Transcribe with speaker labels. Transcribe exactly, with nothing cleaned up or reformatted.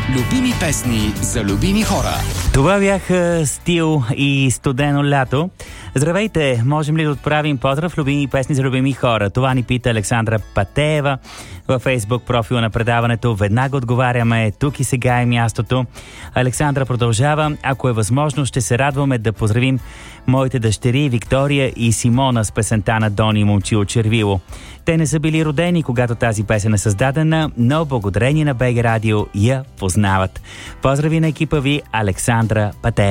Speaker 1: Любими песни за любими хора.
Speaker 2: Това бяха Стил и Студено лято. Здравейте, можем ли да отправим поздрав любими песни за любими хора? Това ни пита Александра Патеева във Фейсбук профила на предаването. Веднага отговаряме, тук и сега е мястото. Александра продължава. Ако е възможно, ще се радваме да поздравим моите дъщери Виктория и Симона с песента на Дони Момчил Червило. Те не са били родени, когато тази песен е създадена, но благодарение на БГ Радио я познават. Поздрави на екипа ви, Александра Патеева.